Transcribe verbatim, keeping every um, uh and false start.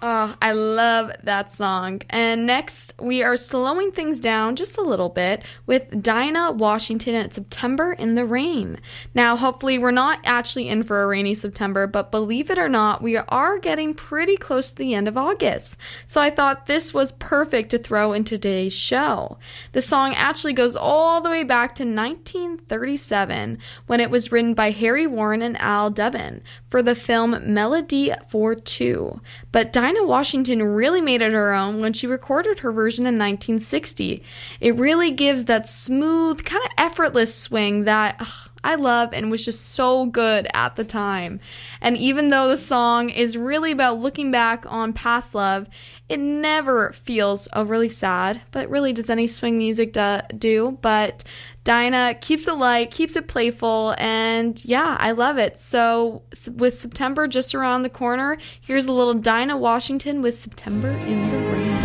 Oh, I love that song. And next, we are slowing things down just a little bit with Dinah Washington at September in the Rain. Now, hopefully, we're not actually in for a rainy September, but believe it or not, we are getting pretty close to the end of August. So I thought this was perfect to throw in today's show. The song actually goes all the way back to nineteen thirty-seven when it was written by Harry Warren and Al Dubin for the film Melody for Two. But Dinah Washington really made it her own when she recorded her version in nineteen sixty. It really gives that smooth, kind of effortless swing that ugh, I love and was just so good at the time. And even though the song is really about looking back on past love, it never feels oh, really sad, but really does any swing music do, do. But Dinah keeps it light, keeps it playful, and yeah, I love it. So with September just around the corner, here's a little Dinah Washington with September in the Rain.